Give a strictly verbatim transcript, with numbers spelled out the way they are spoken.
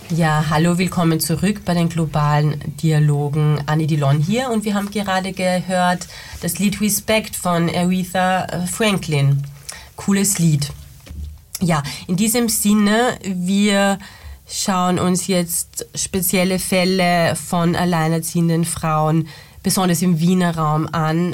Ja, hallo, willkommen zurück bei den globalen Dialogen. Annie Dillon hier und wir haben gerade gehört das Lied Respect von Aretha Franklin. Cooles Lied. Ja, in diesem Sinne, wir schauen uns jetzt spezielle Fälle von alleinerziehenden Frauen, besonders im Wiener Raum an,